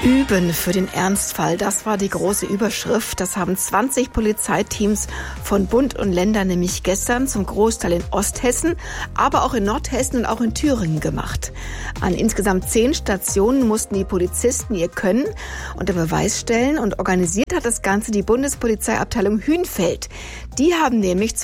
Üben für den Ernstfall, das war die große Überschrift. Das haben 20 Polizeiteams von Bund und Ländern nämlich gestern zum Großteil in Osthessen, aber auch in Nordhessen und auch in Thüringen gemacht. An insgesamt 10 Stationen mussten die Polizisten ihr Können unter Beweis stellen und organisiert hat das Ganze die Bundespolizeiabteilung Hünfeld. Die haben nämlich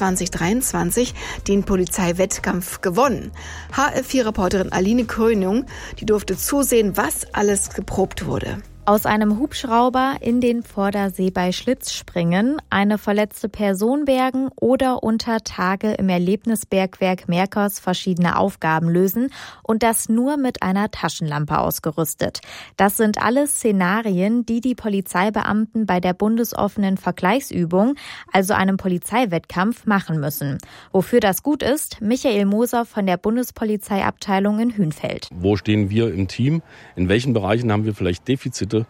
2023 den Polizeiwettkampf gewonnen. HR4-Reporterin Aline Krönung, die durfte zusehen, was alles geprobt wurde. Aus einem Hubschrauber in den Vordersee bei Schlitzspringen, eine verletzte Person bergen oder unter Tage im Erlebnisbergwerk Merkers verschiedene Aufgaben lösen und das nur mit einer Taschenlampe ausgerüstet. Das sind alles Szenarien, die die Polizeibeamten bei der bundesoffenen Vergleichsübung, also einem Polizeiwettkampf, machen müssen. Wofür das gut ist, Michael Moser von der Bundespolizeiabteilung in Hünfeld. Wo stehen wir im Team? In welchen Bereichen haben wir vielleicht Defizite?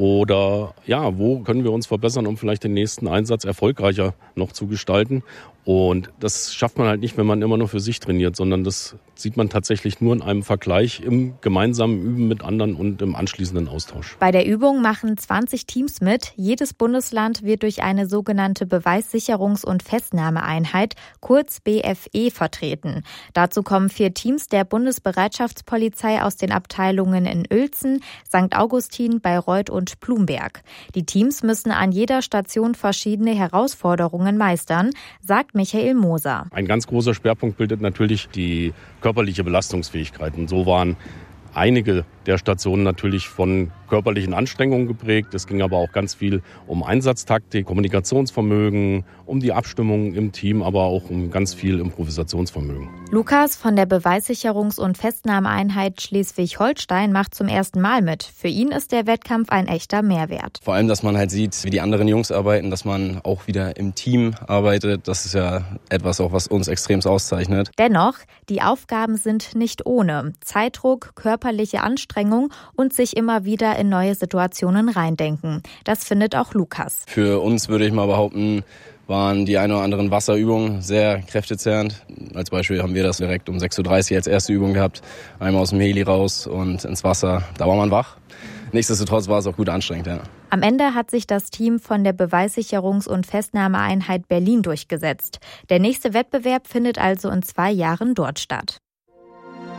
Oder ja, wo können wir uns verbessern, um vielleicht den nächsten Einsatz erfolgreicher noch zu gestalten? Und das schafft man halt nicht, wenn man immer nur für sich trainiert, sondern das sieht man tatsächlich nur in einem Vergleich, im gemeinsamen Üben mit anderen und im anschließenden Austausch. Bei der Übung machen 20 Teams mit. Jedes Bundesland wird durch eine sogenannte Beweissicherungs- und Festnahmeeinheit, kurz BFE, vertreten. Dazu kommen 4 Teams der Bundesbereitschaftspolizei aus den Abteilungen in Uelzen, St. Augustin, Bayreuth und Blumberg. Die Teams müssen an jeder Station verschiedene Herausforderungen meistern, sagt Michael Moser. Ein ganz großer Schwerpunkt bildet natürlich die körperliche Belastungsfähigkeit. Und so waren einige der Stationen natürlich von körperlichen Anstrengungen geprägt. Es ging aber auch ganz viel um Einsatztaktik, Kommunikationsvermögen, um die Abstimmung im Team, aber auch um ganz viel Improvisationsvermögen. Lukas von der Beweissicherungs- und Festnahmeeinheit Schleswig-Holstein macht zum ersten Mal mit. Für ihn ist der Wettkampf ein echter Mehrwert. Vor allem, dass man halt sieht, wie die anderen Jungs arbeiten, dass man auch wieder im Team arbeitet. Das ist ja etwas, auch was uns extrem auszeichnet. Dennoch, die Aufgaben sind nicht ohne. Zeitdruck, körperliche Anstrengung und sich immer wieder in neue Situationen reindenken. Das findet auch Lukas. Für uns würde ich mal behaupten, waren die ein oder anderen Wasserübungen sehr kräftezehrend. Als Beispiel haben wir das direkt um 6.30 Uhr als erste Übung gehabt. Einmal aus dem Heli raus und ins Wasser. Da war man wach. Nichtsdestotrotz war es auch gut anstrengend. Ja. Am Ende hat sich das Team von der Beweissicherungs- und Festnahmeeinheit Berlin durchgesetzt. Der nächste Wettbewerb findet also in 2 Jahren dort statt.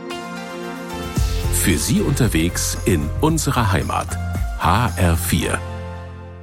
Für Sie unterwegs in unserer Heimat. HR4.